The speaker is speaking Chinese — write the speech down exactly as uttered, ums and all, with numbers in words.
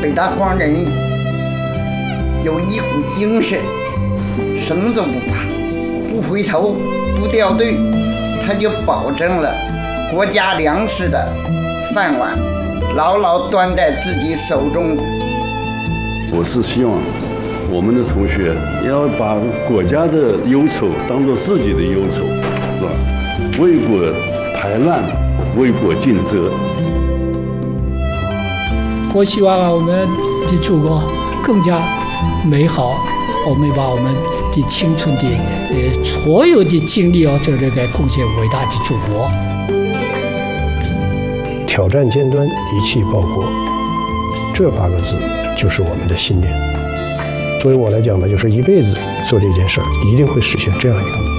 北大荒人有一股精神，什么都不怕，不回头，不掉队，他就保证了国家粮食的饭碗牢牢端在自己手中。 我是希望我们的同学要把国家的忧愁当作自己的忧愁，是吧？为国排难，为国尽责。 我希望我们的祖国更加美好，我们把我们的青春的呃所有的精力要在这个贡献伟大的祖国。 挑战尖端，一气报国，这八个字就是我们的信念。作为我来讲呢，就是一辈子做这件事儿，一定会实现这样一个目标。